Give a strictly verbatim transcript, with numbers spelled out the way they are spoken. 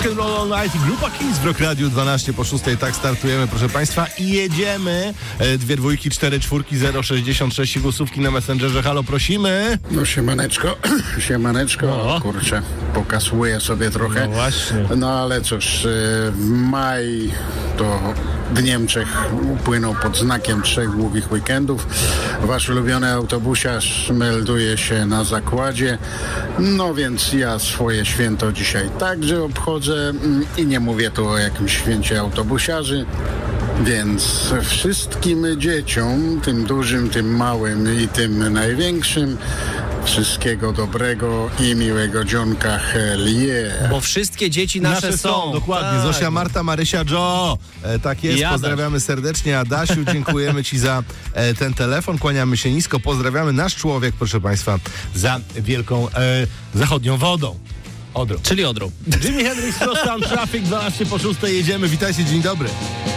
Rock and Roll All Night i grupa Kiss w Rock Radio dwanaście po szóstej. Tak startujemy, proszę Państwa, i jedziemy. E, dwie dwójki, cztery czwórki, zero sześćdziesiąt sześć głosówki na Messengerze. Halo, prosimy. No siemaneczko, siemaneczko, No. kurczę, pokasuję sobie trochę. No właśnie. No ale cóż, maj to w Niemczech upłynął pod znakiem trzech długich weekendów. Wasz ulubiony autobusiarz melduje się na zakładzie. No więc ja swoje święto dzisiaj także obchodzę i nie mówię tu o jakimś święcie autobusiarzy. Więc wszystkim dzieciom, tym dużym, tym małym i tym największym, wszystkiego dobrego i miłego dzionka, hell yeah. Bo wszystkie dzieci nasze, Nasze są, dokładnie. Tak. Zosia, Marta, Marysia, Joe. E, tak jest, I Adaś. pozdrawiamy serdecznie. Adasiu, dziękujemy Ci za e, ten telefon. Kłaniamy się nisko. Pozdrawiamy nasz człowiek, proszę Państwa, za wielką e, zachodnią wodą. Odrą. Czyli Odrą. Jimi Hendrix, Cross Town Traffic, dwanaście po szóstej. Jedziemy. Witajcie, dzień dobry.